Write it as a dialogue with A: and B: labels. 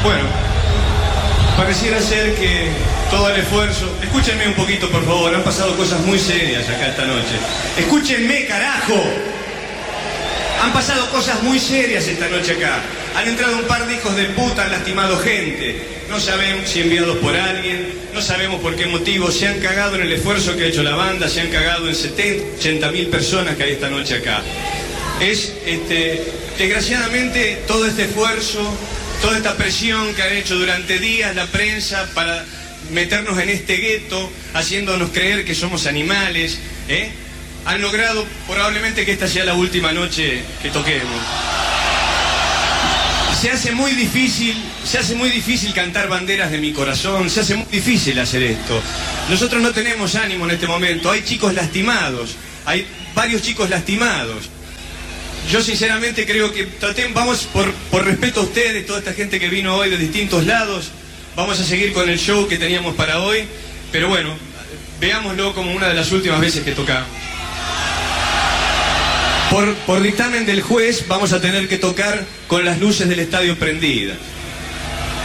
A: Bueno, pareciera ser que todo el esfuerzo... Escúchenme un poquito, por favor, han pasado cosas muy serias acá esta noche. ¡Escúchenme, carajo! Han pasado cosas muy serias esta noche acá. Han entrado un par de hijos de puta, han lastimado gente. No sabemos si enviados por alguien, no sabemos por qué motivo. Se han cagado en el esfuerzo que ha hecho la banda, se han cagado en 70, 80.000 personas que hay esta noche acá. Desgraciadamente, todo este esfuerzo, toda esta presión que han hecho durante días la prensa para meternos en este gueto, haciéndonos creer que somos animales, han logrado probablemente que esta sea la última noche que toquemos. Se hace muy difícil cantar Banderas de mi corazón, se hace muy difícil hacer esto. Nosotros no tenemos ánimo en este momento, hay chicos lastimados, hay varios chicos lastimados. Yo sinceramente creo que vamos por respeto a ustedes, toda esta gente que vino hoy de distintos lados, vamos a seguir con el show que teníamos para hoy, pero bueno, veámoslo como una de las últimas veces que tocamos. Por dictamen del juez vamos a tener que tocar con las luces del estadio prendidas.